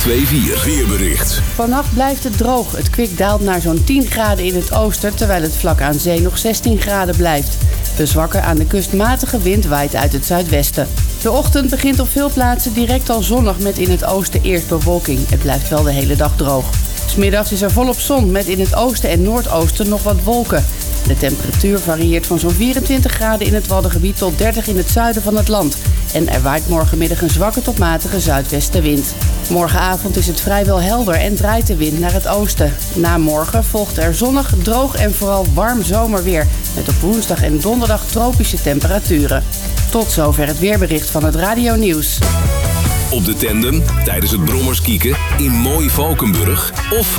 102.4 weerbericht. Vannacht blijft het droog. Het kwik daalt naar zo'n 10 graden in het oosten, terwijl het vlak aan zee nog 16 graden blijft. De zwakke aan de kust matige wind waait uit het zuidwesten. De ochtend begint op veel plaatsen direct al zonnig met in het oosten eerst bewolking. Het blijft wel de hele dag droog. 's Middags is er volop zon met in het oosten en noordoosten nog wat wolken. De temperatuur varieert van zo'n 24 graden in het Waddengebied tot 30 in het zuiden van het land. En er waait morgenmiddag een zwakke tot matige zuidwestenwind. Morgenavond is het vrijwel helder en draait de wind naar het oosten. Na morgen volgt er zonnig, droog en vooral warm zomerweer. Met op woensdag en donderdag tropische temperaturen. Tot zover het weerbericht van het Radio Nieuws. Op de tandem, tijdens het brommerskieken, in mooi Valkenburg of